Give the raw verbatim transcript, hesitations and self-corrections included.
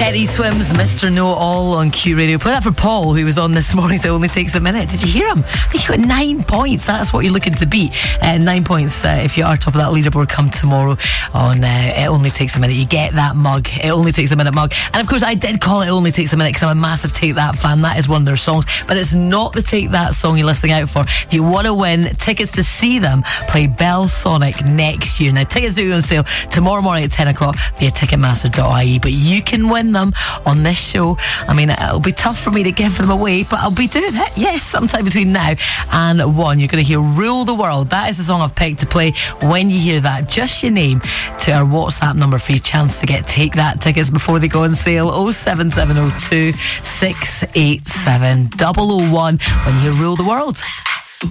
Teddy Swims, Mister Know-All on Q Radio. Play that for Paul, who was on this morning's It Only Takes a Minute. Did you hear him? I think he got nine points. That's what you're looking to beat. Uh, nine points uh, if you are top of that leaderboard come tomorrow on uh, It Only Takes a Minute. You get that mug. It Only Takes a Minute mug. And of course, I did call It Only Takes a Minute because I'm a massive Take That fan. That is one of their songs. But it's not the Take That song you're listening out for. If you want to win tickets to see them play Belsonic next year. Now, tickets do go on sale tomorrow morning at ten o'clock via ticketmaster dot I E. But you can win them on this show. I mean, it'll be tough for me to give them away, but I'll be doing it, yes, sometime between now and one. You're going to hear Rule the World. That is the song I've picked to play when you hear that. Just your name to our WhatsApp number for your chance to get Take That tickets before they go on sale. oh seven seven oh two, six eight seven, double oh one when you hear Rule the World.